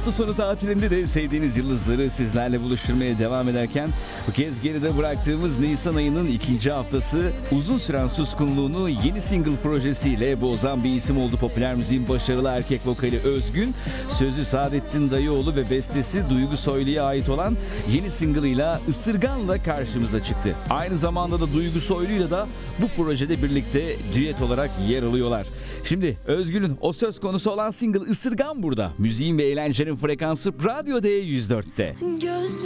Hafta sonu tatilinde de sevdiğiniz yıldızları sizlerle buluşturmaya devam ederken bu kez geride bıraktığımız Nisan ayının ikinci haftası uzun süren suskunluğunu yeni single projesiyle bozan bir isim oldu. Popüler müziğin başarılı erkek vokali Özgün, sözü Saadettin Dayıoğlu ve bestesi Duygu Soylu'ya ait olan yeni single'ıyla Isırgan'la karşımıza çıktı. Aynı zamanda da Duygu Soylu'yla da bu projede birlikte düet olarak yer alıyorlar. Şimdi Özgün'ün o söz konusu olan single Isırgan burada. Müziğin ve eğlencenin frekansı Radyo D104'te.